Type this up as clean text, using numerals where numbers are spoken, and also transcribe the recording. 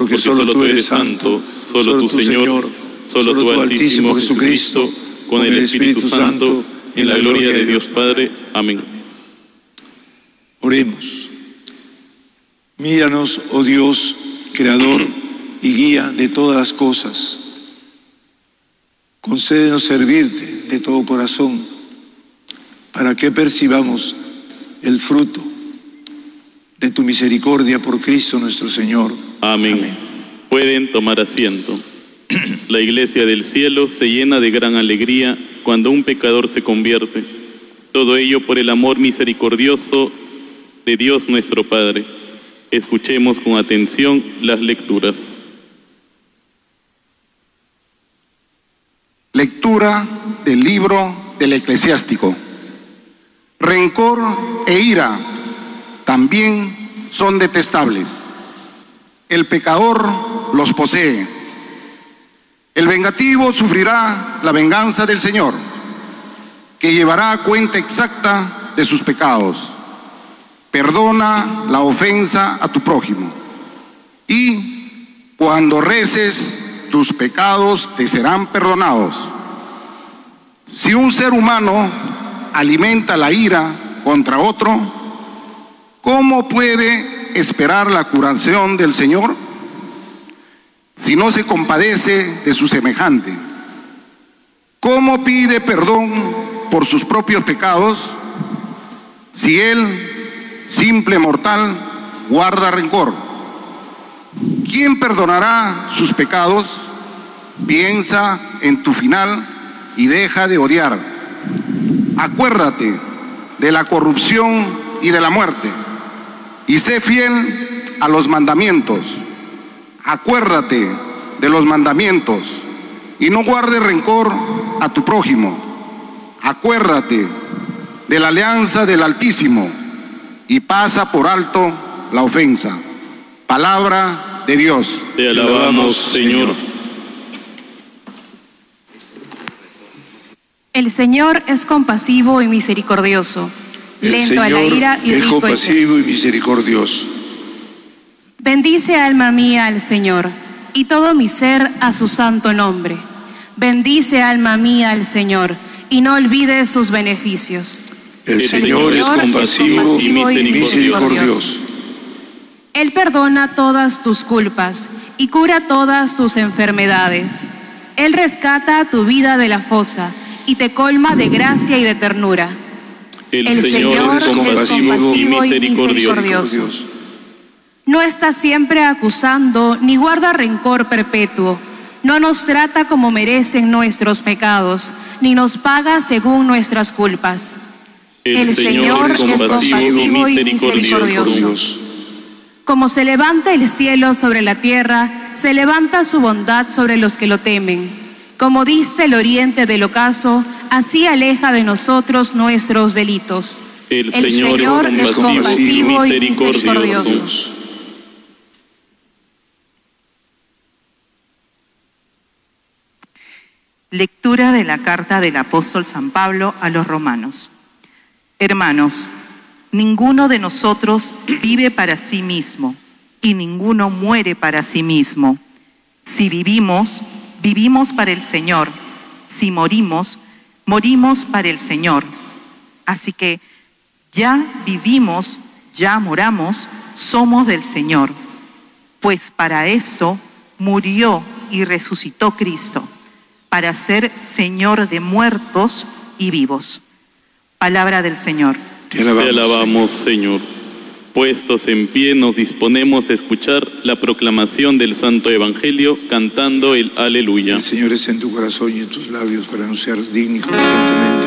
porque solo tú eres santo, solo tú, Señor, solo tú, Altísimo Jesucristo, con el Espíritu Santo, en la gloria de Dios Padre. Amén. Oremos. Míranos, oh Dios, Creador y guía de todas las cosas. Concédenos servirte de todo corazón, para que percibamos el fruto de tu misericordia por Cristo nuestro Señor. Amén. Amén. Pueden tomar asiento. La iglesia del cielo se llena de gran alegría cuando un pecador se convierte. Todo ello por el amor misericordioso de Dios nuestro Padre. Escuchemos con atención las lecturas. Lectura del libro del Eclesiástico. Rencor e ira también son detestables. El pecador los posee. El vengativo sufrirá la venganza del Señor, que llevará cuenta exacta de sus pecados. Perdona la ofensa a tu prójimo, y cuando reces, tus pecados te serán perdonados. Si un ser humano alimenta la ira contra otro, ¿cómo puede esperar la curación del Señor si no se compadece de su semejante? ¿Cómo pide perdón por sus propios pecados si él, simple mortal, guarda rencor? ¿Quién perdonará sus pecados? Piensa en tu final y deja de odiar. Acuérdate de la corrupción y de la muerte, y sé fiel a los mandamientos. Acuérdate de los mandamientos, y no guardes rencor a tu prójimo. Acuérdate de la alianza del Altísimo, y pasa por alto la ofensa. Palabra de Dios. Te alabamos, Señor. El Señor es compasivo y misericordioso, lento a la ira y rico en es compasivo y misericordioso. Bendice, alma mía, al Señor, y todo mi ser a su santo nombre. Bendice, alma mía, al Señor, y no olvides sus beneficios. El Señor es compasivo y misericordioso. Él perdona todas tus culpas y cura todas tus enfermedades. Él rescata tu vida de la fosa y te colma de gracia y de ternura. El Señor es compasivo y misericordioso. No está siempre acusando ni guarda rencor perpetuo. No nos trata como merecen nuestros pecados, ni nos paga según nuestras culpas. El Señor es compasivo y misericordioso. Como se levanta el cielo sobre la tierra, se levanta su bondad sobre los que lo temen. Como dista el oriente del ocaso, así aleja de nosotros nuestros delitos. El Señor es compasivo y misericordioso. Lectura de la carta del apóstol San Pablo a los romanos. Hermanos, ninguno de nosotros vive para sí mismo y ninguno muere para sí mismo. Si vivimos, vivimos para el Señor. Si morimos, morimos para el Señor. Así que ya vivimos, ya moramos, somos del Señor. Pues para esto murió y resucitó Cristo, para ser Señor de muertos y vivos. Palabra del Señor. Te alabamos, Señor. Puestos en pie, nos disponemos a escuchar la proclamación del Santo Evangelio cantando el Aleluya. El Señor es en tu corazón y en tus labios para anunciar digno y convenientemente